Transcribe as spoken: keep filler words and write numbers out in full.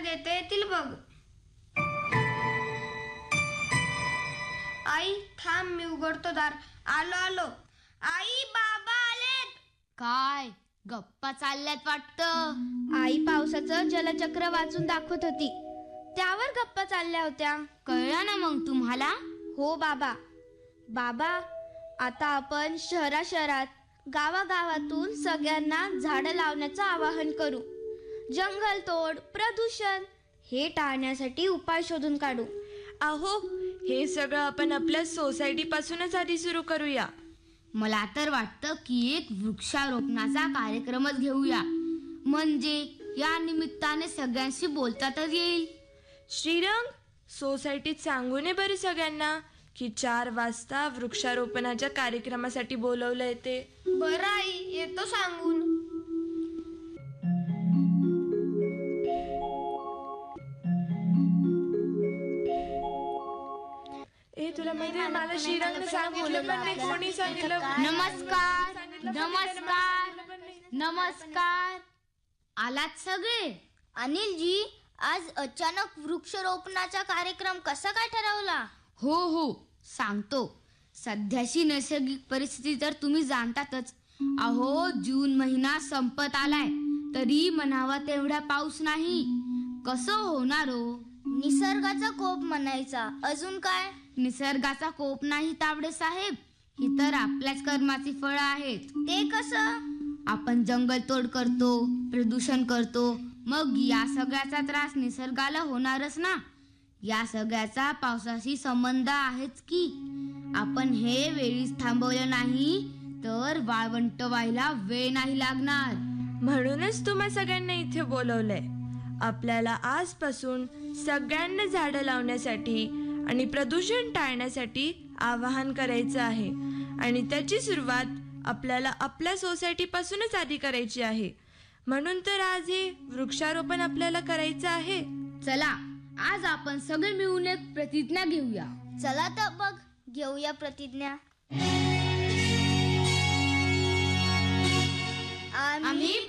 देता येतील बघ. आई थांब, मी उघडतो दार. आलो आलो. आई, बाबा आलेत. काय गप्पा चालल्यात वाटतं. आई पावसाचं जलचक्र वाचून दाखवत होती, त्यावर गप्पा चालल्या होत्या. कळलं ना मग तुम्हाला? हो बाबा. बाबा, आता आपण शहरा शहरात गावागावातून सगळ्यांना झाडं लावण्याचं आवाहन करू. जंगलतोड, प्रदूषण हे टाळण्यासाठी उपाय शोधून काढू. अहो, हे सगळं आपण आपल्या सोसायटी पासूनच आधी सुरू करूया. मला तर वाटतं की एक वृक्षारोपणाचा कार्यक्रमच घेऊया, म्हणजे या निमित्ताने सगळ्यांशी बोलता तर येईल. श्रीरंग, सोसायटीत सांगू नये बरं सगळ्यांना की चार वाजता वृक्षारोपणाच्या कार्यक्रमासाठी बोलवलंय ते. बरं आई, येतो सांगून. ए तुला माहिती आहे, मला श्रीरंगने सांगितलं पण नाही, कोणी सांगितलं. नमस्कार नमस्कार नमस्कार. आलात सगळे? अनिलजी, आज अचानक वृक्षारोपणाचा कार्यक्रम कसा काय ठरवला? हो हो सांगतो. सध्याची नैसर्गिक परिस्थिती तर तुम्ही जाणतातच. अहो, जून महिना संपत आलाय तरी म्हणावा तेवढा पाऊस नाही. कसं होणार हो? निसर्गाचा कोप म्हणायचा, अजून काय? निसर्गाचा कोप नाही तावडे साहेब, ही तर आपल्याच कर्माची फळं आहेत. ते कसं? आपण जंगल तोड करतो, प्रदूषण करतो, मग या सगळ्याचा त्रास निसर्गाला होणारच ना. या सगळ्याचा पावसाशी संबंध आहेच की. आपण हे वेळीच थांबवलं नाही तर वाळवंट व्हायला वेळ नाही लागणार. म्हणूनच तुम्हा सगळ्यांना इथे बोलवलंय. आपल्याला आजपासून सगळ्यांना झाडं लावण्यासाठी आणि प्रदूषण टाळण्यासाठी आवाहन करायचं आहे. आणि त्याची सुरुवात आपल्याला आपल्या सोसायटी पासूनच आधी करायची आहे. म्हणून तर आज हे वृक्षारोपण आपल्याला करायचं आहे. चला, आज आपण सगळे मिळून एक प्रतिज्ञा घेऊया. चला तर बघ, घेऊया प्रतिज्ञा. आम्ही